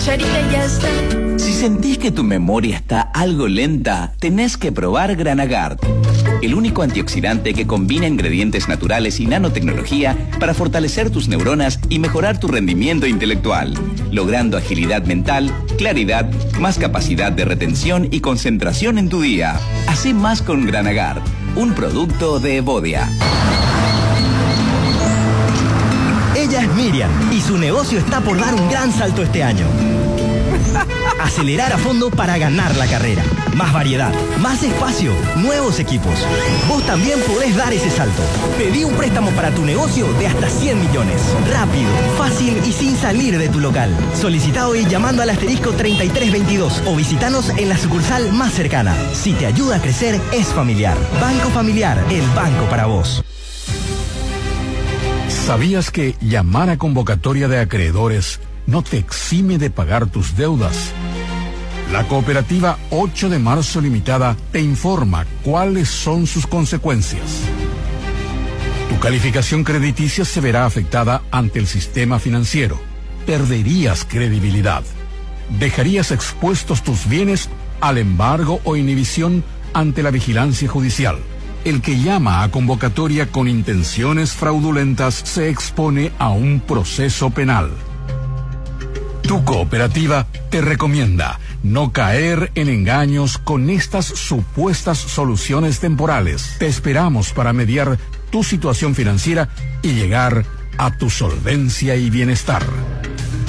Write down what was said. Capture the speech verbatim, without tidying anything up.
Charita ya está. Si sentís que tu memoria está algo lenta, tenés que probar Granagard, el único antioxidante que combina ingredientes naturales y nanotecnología para fortalecer tus neuronas y mejorar tu rendimiento intelectual, logrando agilidad mental, claridad, más capacidad de retención y concentración en tu día. Hacé más con Granagard, un producto de Evodia. Ella es Miriam y su negocio está por dar un gran salto este año. Acelerar a fondo para ganar la carrera. Más variedad, más espacio, nuevos equipos. Vos también podés dar ese salto. Pedí un préstamo para tu negocio de hasta cien millones. Rápido, fácil y sin salir de tu local. Solicita hoy llamando al asterisco treinta y tres veintidós o visitanos en la sucursal más cercana. Si te ayuda a crecer, es familiar. Banco Familiar, el banco para vos. ¿Sabías que llamar a convocatoria de acreedores no te exime de pagar tus deudas? La cooperativa ocho de marzo Limitada te informa cuáles son sus consecuencias. Tu calificación crediticia se verá afectada ante el sistema financiero. Perderías credibilidad. Dejarías expuestos tus bienes al embargo o inhibición ante la vigilancia judicial. El que llama a convocatoria con intenciones fraudulentas se expone a un proceso penal. Tu cooperativa te recomienda no caer en engaños con estas supuestas soluciones temporales. Te esperamos para mediar tu situación financiera y llegar a tu solvencia y bienestar.